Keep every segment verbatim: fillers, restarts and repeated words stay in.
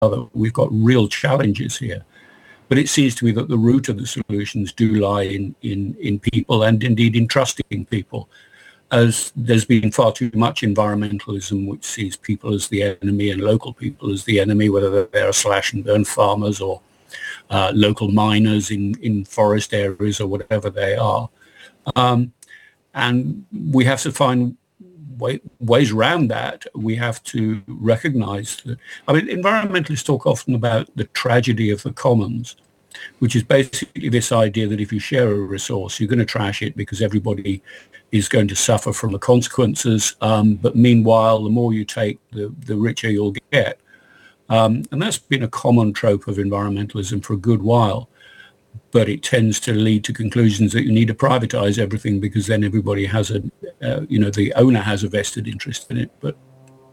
that we've got real challenges here. But it seems to me that the root of the solutions do lie in, in, in people, and indeed in trusting people, as there's been far too much environmentalism which sees people as the enemy and local people as the enemy, whether they're slash and burn farmers or uh, local miners in, in forest areas or whatever they are. Um, and we have to find way, ways around that. We have to recognize that, I mean, environmentalists talk often about the tragedy of the commons, which is basically this idea that if you share a resource, you're going to trash it because everybody is going to suffer from the consequences. Um, but meanwhile, the more you take, the, the richer you'll get. Um, and that's been a common trope of environmentalism for a good while. But it tends to lead to conclusions that you need to privatize everything because then everybody has a, uh, you know, the owner has a vested interest in it. But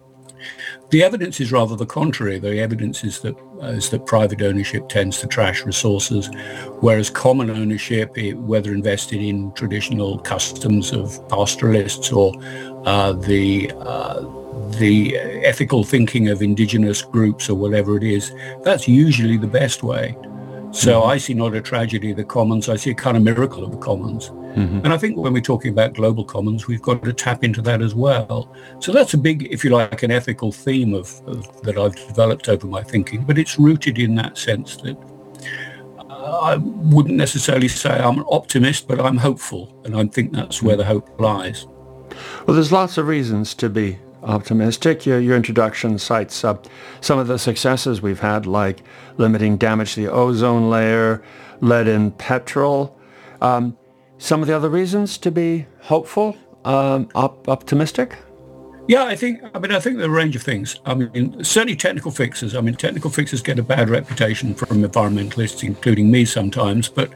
the evidence is rather the contrary. The evidence is that uh, is that private ownership tends to trash resources, whereas common ownership, whether invested in traditional customs of pastoralists or uh, the uh, the ethical thinking of indigenous groups or whatever it is, that's usually the best way. So mm-hmm. I see not a tragedy of the commons, I see a kind of miracle of the commons. Mm-hmm. And I think when we're talking about global commons, we've got to tap into that as well. So that's a big, if you like, an ethical theme of, of that I've developed over my thinking, but it's rooted in that sense that uh, I wouldn't necessarily say I'm an optimist, but I'm hopeful. And I think that's where the hope lies. Well, there's lots of reasons to be optimistic. Your, your introduction cites uh, some of the successes we've had, like limiting damage to the ozone layer, lead in petrol. Um, some of the other reasons to be hopeful, um, op- optimistic? Yeah, I think, I mean, I think there are a range of things. I mean, certainly technical fixes. I mean, technical fixes get a bad reputation from environmentalists, including me sometimes, but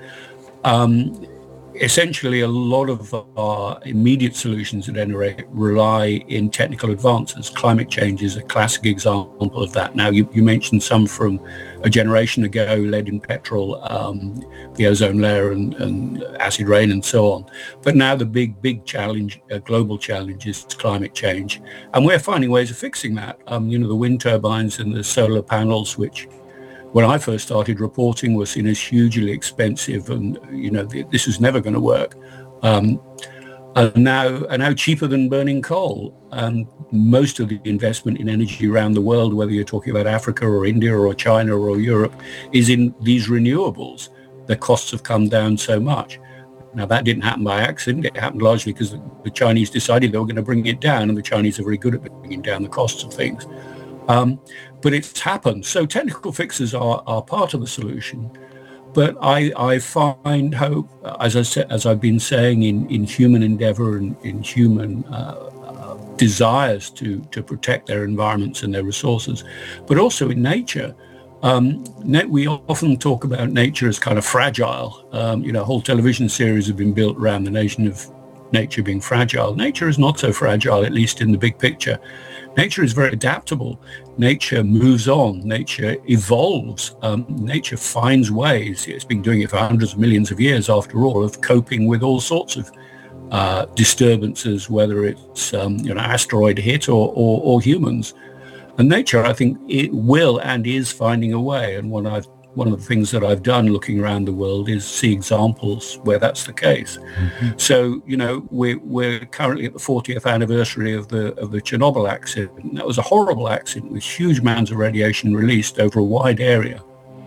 um, essentially, a lot of our immediate solutions at any rate rely in technical advances. Climate change is a classic example of that. Now, you, you mentioned some from a generation ago, lead in petrol, um, the ozone layer and, and acid rain and so on. But now the big, big challenge, uh, global challenge is climate change. And we're finding ways of fixing that. Um, you know, the wind turbines and the solar panels, which when I first started reporting was seen as hugely expensive and, you know, this is never going to work. Um, are now, are now cheaper than burning coal. And most of the investment in energy around the world, whether you're talking about Africa or India or China or Europe, is in these renewables. The costs have come down so much. Now, that didn't happen by accident. It happened largely because the Chinese decided they were going to bring it down, and the Chinese are very good at bringing down the costs of things. Um, but it's happened. So technical fixes are, are part of the solution. But I, I find hope, as I said, as I've been saying, in, in human endeavor and in human uh, uh, desires to, to protect their environments and their resources, but also in nature. Um, net, we often talk about nature as kind of fragile. Um, you know, whole television series have been built around the notion of nature being fragile. Nature is not so fragile, at least in the big picture. Nature is very adaptable. Nature moves on. Nature evolves. Um, nature finds ways. It's been doing it for hundreds of millions of years, after all, of coping with all sorts of uh, disturbances, whether it's um, you know asteroid hit or, or, or humans. And nature, I think, it will and is finding a way. And when I've One of the things that I've done looking around the world is see examples where that's the case. Mm-hmm. So, you know, we're, we're currently at the fortieth anniversary of the of the Chernobyl accident. That was a horrible accident with huge amounts of radiation released over a wide area.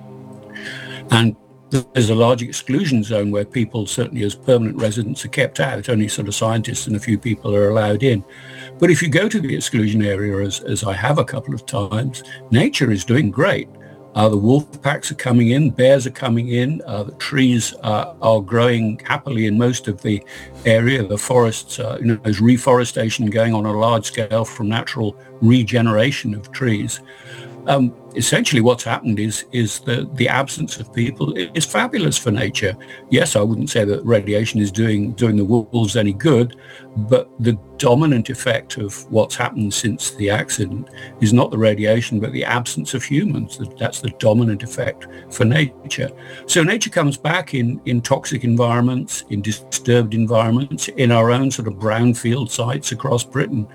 And there's a large exclusion zone where people, certainly as permanent residents, are kept out. Only sort of scientists and a few people are allowed in. But if you go to the exclusion area, as, as I have a couple of times, nature is doing great. Uh, the wolf packs are coming in, bears are coming in, uh, the trees uh, are growing happily in most of the area. The forests, uh, you know, there's reforestation going on a large scale from natural regeneration of trees. Um, essentially what's happened is is the, the absence of people is fabulous for nature. Yes, I wouldn't say that radiation is doing doing the wolves any good, but the dominant effect of what's happened since the accident is not the radiation, but the absence of humans. That's the dominant effect for nature. So nature comes back in, in toxic environments, in disturbed environments, in our own sort of brownfield sites across Britain.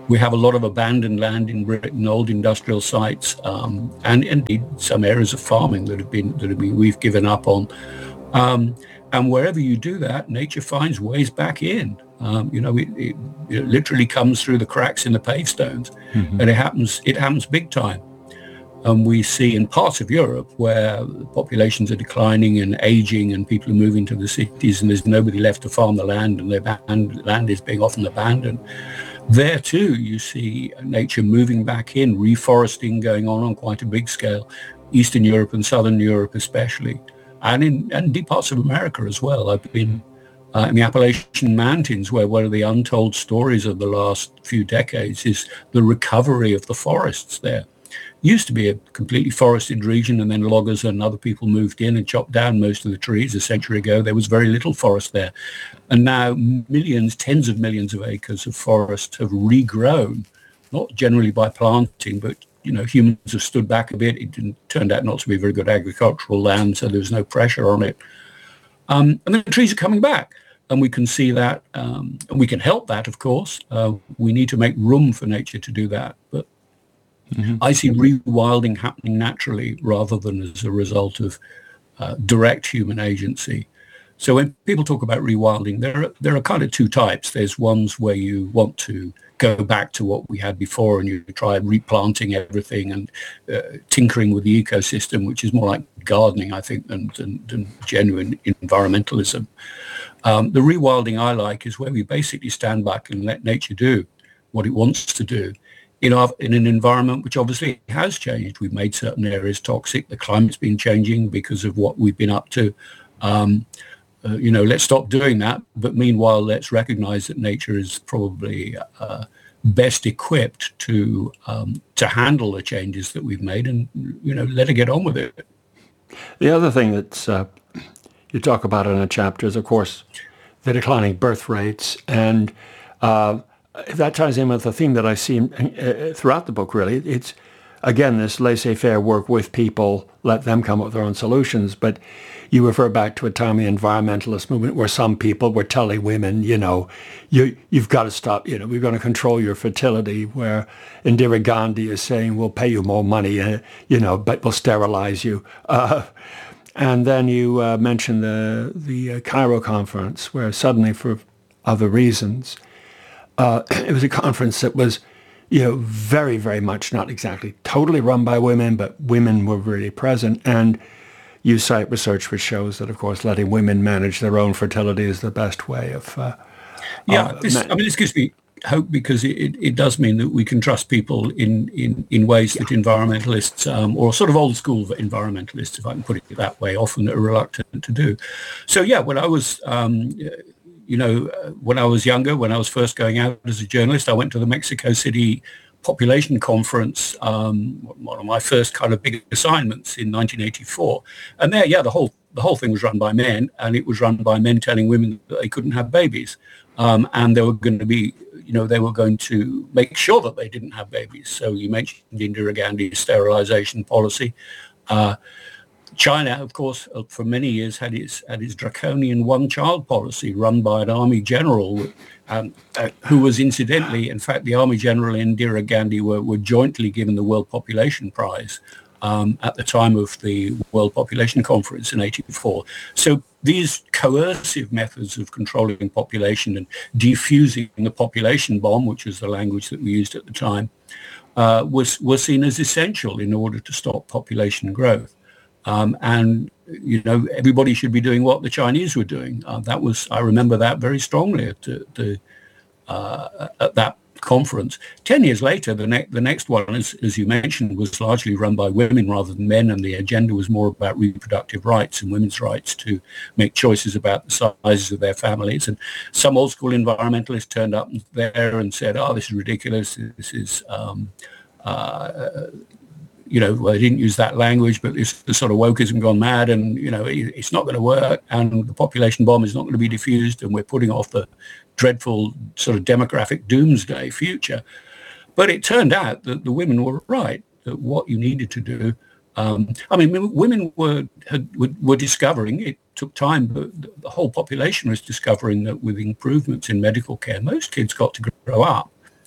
We have a lot of abandoned land in Britain, old industrial sites, um, and indeed some areas of farming that have been that have been we've given up on. Um, and wherever you do that, nature finds ways back in. Um, you know, it, it, it literally comes through the cracks in the pavestones, mm-hmm. and it happens. It happens big time. And we see in parts of Europe where populations are declining and aging, and people are moving to the cities, and there's nobody left to farm the land, and the land is being often abandoned. There too, you see nature moving back in, reforesting going on on quite a big scale, Eastern Europe and Southern Europe especially, and in and deep parts of America as well. I've been uh, in the Appalachian Mountains, where one of the untold stories of the last few decades is the recovery of the forests there. Used to be a completely forested region, and then loggers and other people moved in and chopped down most of the trees. A century ago, there was very little forest there. And now millions, tens of millions of acres of forest have regrown, not generally by planting, but, you know, humans have stood back a bit. It didn't, turned out not to be very good agricultural land, so there was no pressure on it. Um, and the trees are coming back. And we can see that, um, and we can help that, of course. Uh, we need to make room for nature to do that. But Mm-hmm. I see rewilding happening naturally rather than as a result of uh, direct human agency. So when people talk about rewilding, there are, there are kind of two types. There's ones where you want to go back to what we had before and you try replanting everything and uh, tinkering with the ecosystem, which is more like gardening, I think, than, than, than genuine environmentalism. Um, the rewilding I like is where we basically stand back and let nature do what it wants to do. In, our, in an environment which obviously has changed. We've made certain areas toxic. The climate's been changing because of what we've been up to. Um, uh, you know, let's stop doing that. But meanwhile, let's recognize that nature is probably uh, best equipped to um, to handle the changes that we've made, and, you know, let her get on with it. The other thing that uh, you talk about in a chapter is, of course, the declining birth rates, and uh, that ties in with the theme that I see uh, throughout the book, really. It's, again, this laissez-faire, work with people, let them come up with their own solutions. But you refer back to a time in the environmentalist movement where some people were telling women, you know, you, you've got to stop, you know, we're going to control your fertility, where Indira Gandhi is saying, we'll pay you more money, uh, you know, but we'll sterilize you. Uh, and then you uh, mentioned the, the uh, Cairo conference, where suddenly, for other reasons, Uh, it was a conference that was, you know, very, very much not exactly totally run by women, but women were really present. And you cite research which shows that, of course, letting women manage their own fertility is the best way of... Uh, yeah, uh, this, I mean, this gives me hope, because it, it, it does mean that we can trust people in, in, in ways yeah. that environmentalists, um, or sort of old school environmentalists, if I can put it that way, often are reluctant to do. So, yeah, when I was... Um, You know, when I was younger, when I was first going out as a journalist, I went to the Mexico City Population Conference, um, one of my first kind of big assignments in nineteen eighty-four. And there, yeah, the whole the whole thing was run by men, and it was run by men telling women that they couldn't have babies. Um, and they were going to be, you know, they were going to make sure that they didn't have babies. So you mentioned Indira Gandhi's sterilization policy. Uh, China, of course, for many years had its had its draconian one-child policy run by an army general, um, uh, who was incidentally, in fact, the army general and Indira Gandhi were, were jointly given the World Population Prize um, at the time of the World Population Conference in eighty-four. So these coercive methods of controlling population and defusing the population bomb, which was the language that we used at the time, uh, was, was seen as essential in order to stop population growth. Um, and, you know, everybody should be doing what the Chinese were doing. Uh, that was, I remember that very strongly at, the, uh, at that conference. Ten years later, the, ne- the next one, as, as you mentioned, was largely run by women rather than men, and the agenda was more about reproductive rights and women's rights to make choices about the sizes of their families. And some old school environmentalists turned up there and said, oh, this is ridiculous. This is... Um, uh, You know, well, they didn't use that language, but it's the sort of wokeism gone mad, and, you know, it, it's not going to work, and the population bomb is not going to be diffused, and we're putting off the dreadful sort of demographic doomsday future. But it turned out that the women were right, that what you needed to do, um, I mean, women were, had, were were discovering, it took time, but the whole population was discovering that with improvements in medical care, most kids got to grow up.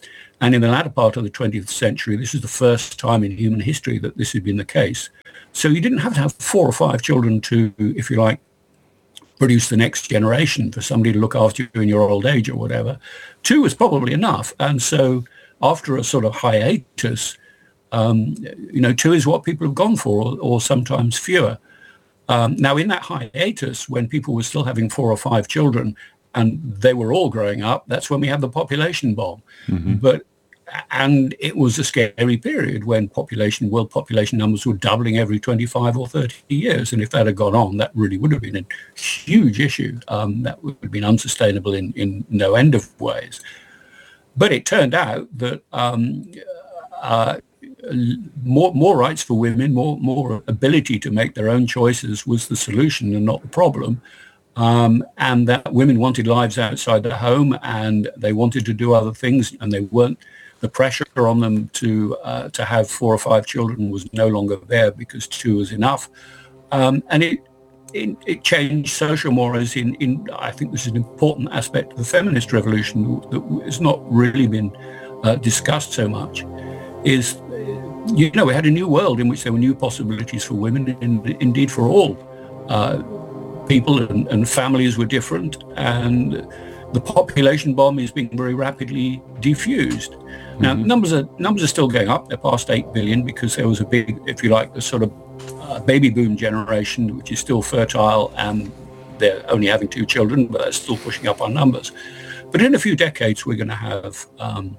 And in the latter part of the twentieth century, this is the first time in human history that this had been the case. So you didn't have to have four or five children to, if you like, produce the next generation, for somebody to look after you in your old age or whatever. Two was probably enough. And so after a sort of hiatus, um, you know, two is what people have gone for, or, or sometimes fewer. Um, now, in that hiatus, when people were still having four or five children and they were all growing up, that's when we had the population bomb. Mm-hmm. But and it was a scary period when population, world population numbers were doubling every twenty-five or thirty years. And if that had gone on, that really would have been a huge issue. Um, that would have been unsustainable in, in no end of ways. But it turned out that um, uh, more more rights for women, more more ability to make their own choices was the solution and not the problem. Um, and that women wanted lives outside the home, and they wanted to do other things, and they weren't. The pressure on them to uh, to have four or five children was no longer there because two was enough, um, and it, it it changed social mores. In in I think this is an important aspect of the feminist revolution that has not really been uh, discussed so much. Is you know we had a new world in which there were new possibilities for women, and indeed for all uh, people, and, and families were different, and the population bomb is being very rapidly diffused. Now, mm-hmm. numbers are numbers are still going up. They're past eight billion because there was a big, if you like, the sort of uh, baby boom generation, which is still fertile, and they're only having two children, but that's still pushing up our numbers. But in a few decades, we're going to have um,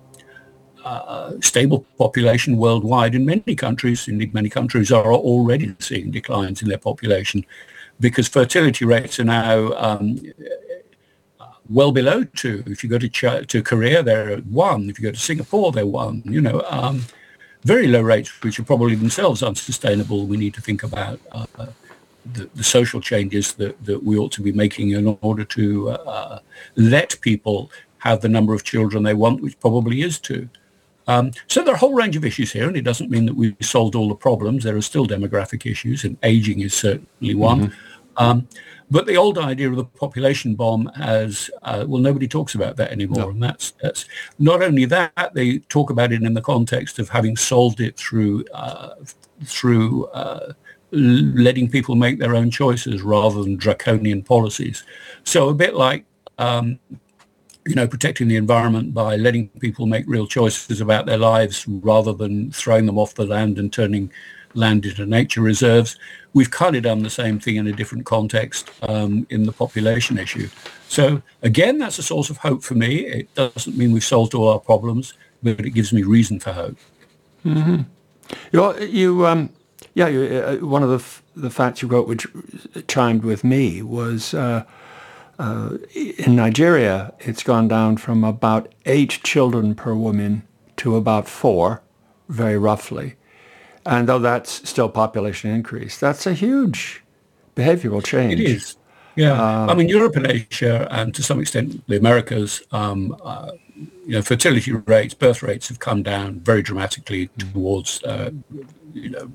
a stable population worldwide in many countries. Indeed, many countries are already seeing declines in their population because fertility rates are now um, well below two. If you go to Ch- to Korea, they're at one. If you go to Singapore, they're one. You know, um, very low rates, which are probably themselves unsustainable. We need to think about uh, the, the social changes that, that we ought to be making in order to uh, let people have the number of children they want, which probably is two. Um, so there are a whole range of issues here, and it doesn't mean that we've solved all the problems. There are still demographic issues, and aging is certainly one. Mm-hmm. Um, But the old idea of the population bomb as, uh, well, nobody talks about that anymore. No. And that's, that's not only that, they talk about it in the context of having solved it through uh, through uh, letting people make their own choices rather than draconian policies. So a bit like, um, you know, protecting the environment by letting people make real choices about their lives rather than throwing them off the land and turning land into nature reserves. We've kind of done the same thing in a different context um, in the population issue. So again, that's a source of hope for me. It doesn't mean we've solved all our problems, but it gives me reason for hope. Mm-hmm. You, you um, yeah, you, uh, one of the f- the facts you wrote which chimed with me was uh, uh, in Nigeria, it's gone down from about eight children per woman to about four, very roughly. And though that's still population increase, that's a huge behavioral change. It is. Yeah. Um, I mean, Europe and Asia, and to some extent the Americas, um, uh, you know, fertility rates, birth rates have come down very dramatically towards, uh, you know,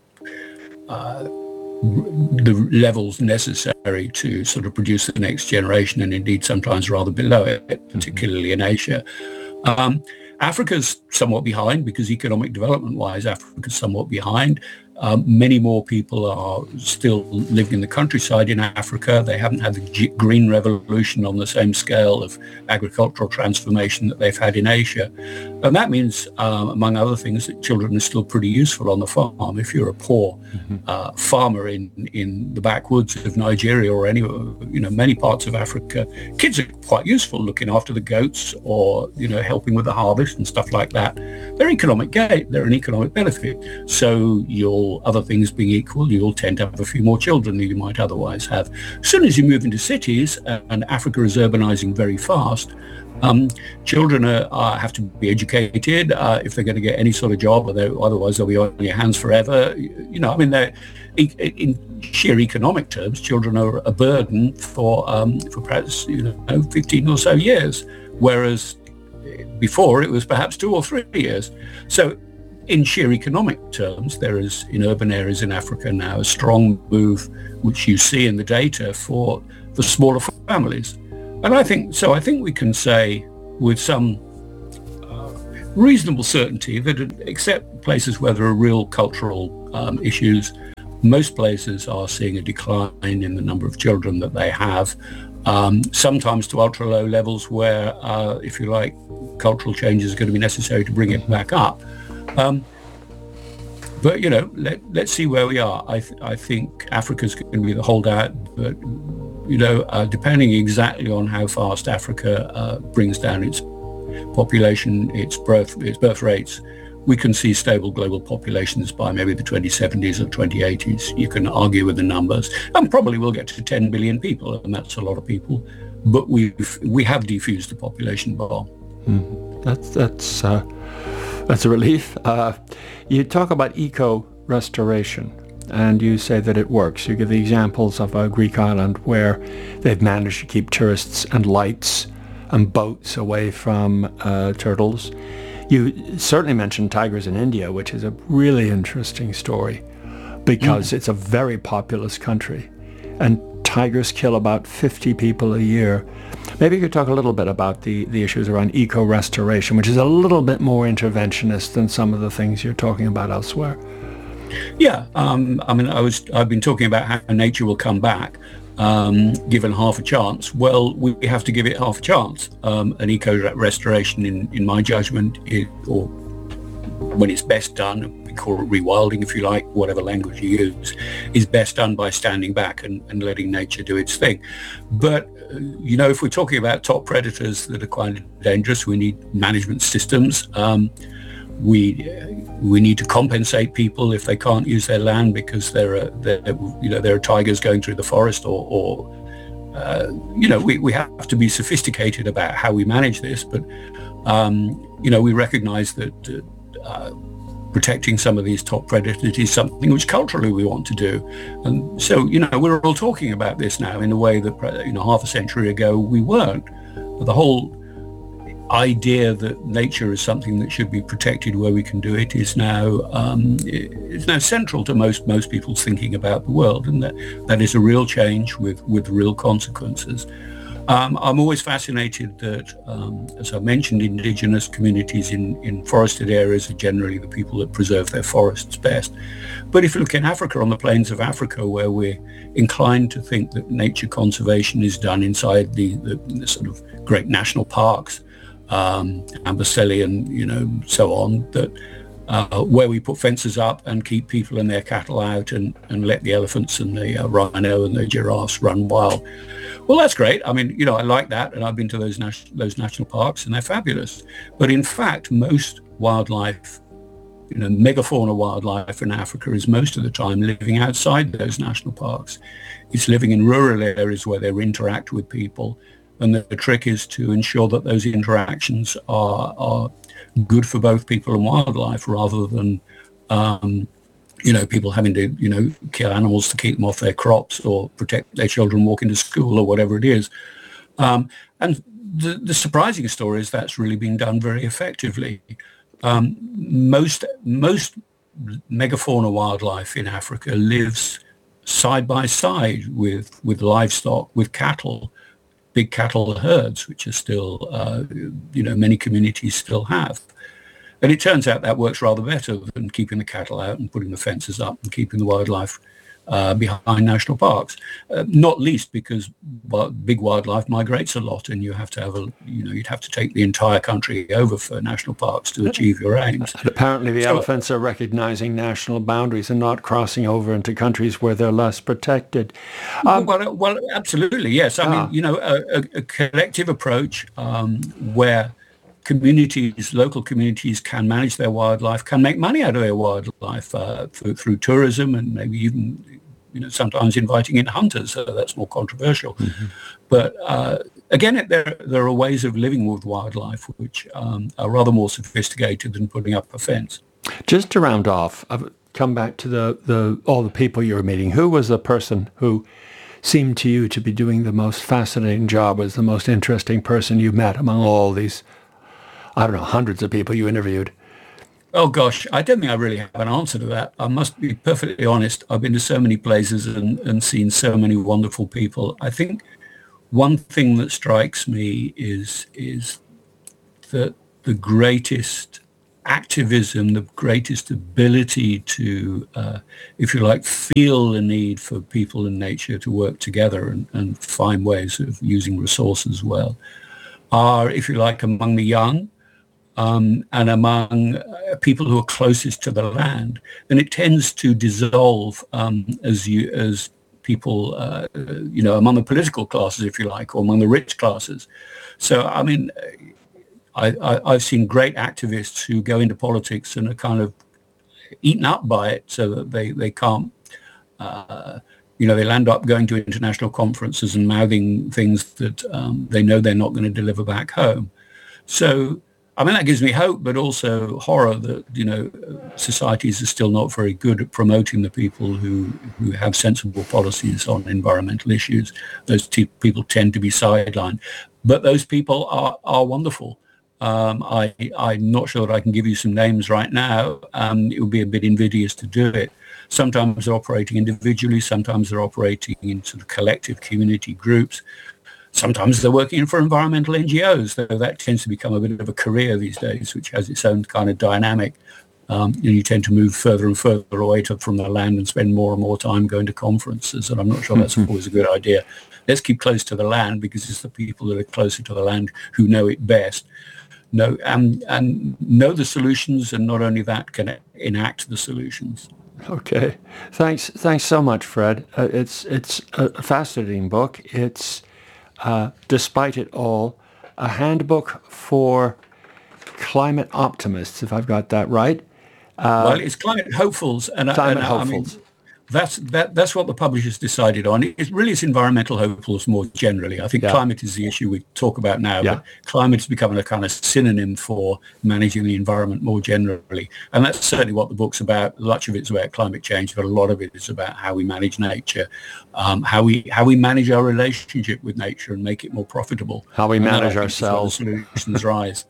uh, the levels necessary to sort of produce the next generation, and indeed sometimes rather below it, particularly in Asia. Um, Africa's somewhat behind because economic development-wise, Africa's somewhat behind. Um, many more people are still living in the countryside in Africa. They haven't had the G- green revolution on the same scale of agricultural transformation that they've had in Asia. And that means, um, among other things, that children are still pretty useful on the farm. If you're a poor mm-hmm. uh, farmer in, in the backwoods of Nigeria or any, you know, many parts of Africa, kids are quite useful looking after the goats or, you know, helping with the harvest and stuff like that. They're economic gain. They're an economic benefit. So you'll other things being equal, you'll tend to have a few more children than you might otherwise have. As soon as you move into cities, uh, and Africa is urbanizing very fast, um, children are, are, have to be educated uh, if they're going to get any sort of job, or otherwise they'll be on your hands forever. You know, I mean, they're, in sheer economic terms, children are a burden for um, for perhaps, you know, fifteen or so years, whereas before it was perhaps two or three years. So in sheer economic terms, there is in urban areas in Africa now a strong move, which you see in the data, for the smaller families. And I think so. I think we can say with some uh, reasonable certainty that, except places where there are real cultural um, issues, most places are seeing a decline in the number of children that they have, um, sometimes to ultra low levels where, uh, if you like, cultural changes are going to be necessary to bring it back up. Um, but, you know, let, let's see where we are. I, th- I think Africa's going to be the holdout, but, you know, uh, depending exactly on how fast Africa uh, brings down its population, its birth, its birth rates, we can see stable global populations by maybe the twenty seventies or twenty eighties. You can argue with the numbers, and probably we'll get to ten billion people, and that's a lot of people. But we've we have defused the population bomb. Mm. That's that's uh, that's a relief. Uh, you talk about eco restoration, and you say that it works. You give the examples of a Greek island where they've managed to keep tourists and lights and boats away from uh, turtles. You certainly mentioned tigers in India, which is a really interesting story because mm. it's a very populous country, and tigers kill about fifty people a year. Maybe you could talk a little bit about the, the issues around eco-restoration, which is a little bit more interventionist than some of the things you're talking about elsewhere. Yeah, um, I mean, I was I've been talking about how nature will come back. Um, given half a chance, well, we have to give it half a chance. Um, an eco-restoration, in, in my judgment, is, or when it's best done, we call it rewilding, if you like, whatever language you use, is best done by standing back and, and letting nature do its thing. But, uh, you know, if we're talking about top predators that are quite dangerous, we need management systems. Um, we uh, we need to compensate people if they can't use their land because there are there, you know there are tigers going through the forest, or, or uh, you know we, we have to be sophisticated about how we manage this. But um, you know we recognise that uh, protecting some of these top predators is something which culturally we want to do, and so you know we're all talking about this now in a way that you know half a century ago we weren't. The whole idea that nature is something that should be protected where we can do it is now um, is now central to most most people's thinking about the world, and that that is a real change with with real consequences. Um, I'm always fascinated that, um, as I mentioned, indigenous communities in, in forested areas are generally the people that preserve their forests best. But if you look in Africa, on the plains of Africa, where we're inclined to think that nature conservation is done inside the, the, the sort of great national parks, um, Amboseli and, you know, so on, that uh, where we put fences up and keep people and their cattle out and, and let the elephants and the uh, rhino and the giraffes run wild. Well, that's great. I mean, you know, I like that, and I've been to those nas- those national parks, and they're fabulous. But in fact, most wildlife, you know, megafauna wildlife in Africa is most of the time living outside those national parks. It's living in rural areas where they interact with people, and the, the trick is to ensure that those interactions are are good for both people and wildlife, rather than um, you know, people having to, you know, kill animals to keep them off their crops or protect their children walking to school or whatever it is. Um, and the, the surprising story is that's really being done very effectively. Um, most most megafauna wildlife in Africa lives side by side with, with livestock, with cattle, big cattle herds, which are still, uh, you know, many communities still have. And it turns out that works rather better than keeping the cattle out and putting the fences up and keeping the wildlife uh, behind national parks. Uh, not least because well, big wildlife migrates a lot, and you have to have a, you know, you'd have to take the entire country over for national parks to achieve your aims. And apparently, the so, elephants are recognizing national boundaries and not crossing over into countries where they're less protected. Um, well, well, absolutely, yes. I ah. mean, you know, a, a, a collective approach um, where communities, local communities can manage their wildlife, can make money out of their wildlife uh, through, through tourism, and maybe even, you know, sometimes inviting in hunters. So that's more controversial. Mm-hmm. But uh, again, there there are ways of living with wildlife which um, are rather more sophisticated than putting up a fence. Just to round off, I've come back to the, the all the people you were meeting. Who was the person who seemed to you to be doing the most fascinating job, was the most interesting person you met among all these, I don't know, hundreds of people you interviewed? Oh, gosh, I don't think I really have an answer to that. I must be perfectly honest. I've been to so many places and, and seen so many wonderful people. I think one thing that strikes me is is that the greatest activism, the greatest ability to, uh, if you like, feel the need for people and nature to work together and, and find ways of using resources well, are, if you like, among the young um, and among uh, people who are closest to the land. And it tends to dissolve um, as you as people, uh, you know, among the political classes, if you like, or among the rich classes. So, I mean, I, I, I've seen great activists who go into politics and are kind of eaten up by it, so that they, they can't, uh, you know, they'll end up going to international conferences and mouthing things that um, they know they're not going to deliver back home. So, I mean, that gives me hope, but also horror that, you know, societies are still not very good at promoting the people who, who have sensible policies on environmental issues. Those t- people tend to be sidelined. But those people are, are wonderful. Um, I, I'm not sure that I can give you some names right now. Um, it would be a bit invidious to do it. Sometimes they're operating individually. Sometimes they're operating in sort of collective community groups. Sometimes they're working for environmental N G Os, though that tends to become a bit of a career these days, which has its own kind of dynamic. Um, you know, you tend to move further and further away to, from the land and spend more and more time going to conferences, and I'm not sure that's always a good idea. Let's keep close to the land, because it's the people that are closer to the land who know it best, know and, and know the solutions, and not only that, can enact the solutions. Okay, thanks. Thanks so much, Fred. Uh, it's it's a fascinating book. It's Uh, despite it all, a handbook for climate optimists, if I've got that right. Uh, well, it's climate hopefuls, and, climate and hopefuls. I mean, that's that, that's what the publishers decided on. It really is environmental hopefuls more generally. I think yeah. climate is the issue we talk about now, yeah. but climate is becoming a kind of synonym for managing the environment more generally. And that's certainly what the book's about. Much of it's about climate change, but a lot of it is about how we manage nature, um, how we how we manage our relationship with nature and make it more profitable. How we and manage ourselves. The solutions rise.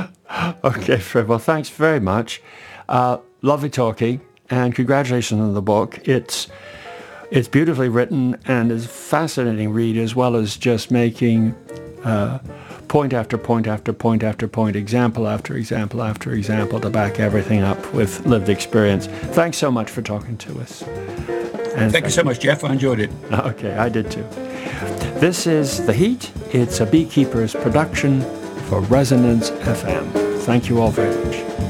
Okay, Fred. Well, thanks very much. Uh, lovely talking. And congratulations on the book. It's it's beautifully written and is a fascinating read, as well as just making uh, point after point after point after point, example after example after example to back everything up with lived experience. Thanks so much for talking to us. And thank you so much, Jeff. I enjoyed it. Okay, I did too. This is The Heat. It's a Beekeeper's production for Resonance F M. Thank you all very much.